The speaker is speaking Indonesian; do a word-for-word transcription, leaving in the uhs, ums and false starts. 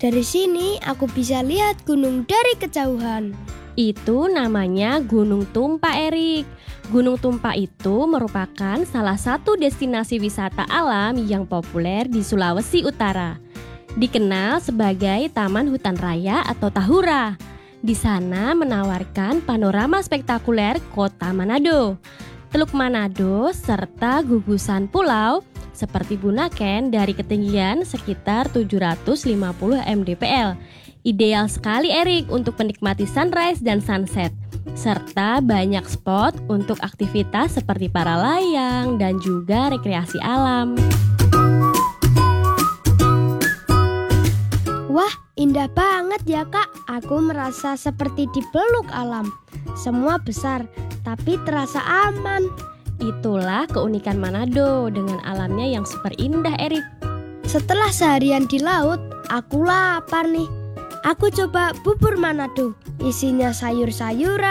Dari sini aku bisa lihat gunung dari kejauhan. Itu namanya Gunung Tumpa, Erik. Gunung Tumpa itu merupakan salah satu destinasi wisata alam yang populer di Sulawesi Utara. Dikenal sebagai Taman Hutan Raya atau Tahura. Di sana menawarkan panorama spektakuler kota Manado, Teluk Manado, serta gugusan pulau seperti Bunaken dari ketinggian sekitar tujuh ratus lima puluh mdpl. Ideal sekali, Erik, untuk menikmati sunrise dan sunset, serta banyak spot untuk aktivitas seperti para layang dan juga rekreasi alam. Wah, indah banget ya Kak. Aku merasa seperti dipeluk alam. Semua besar, tapi terasa aman. Itulah keunikan Manado dengan alamnya yang super indah, Erik. Setelah seharian di laut, aku lapar nih. Aku coba bubur Manado, isinya sayur-sayuran,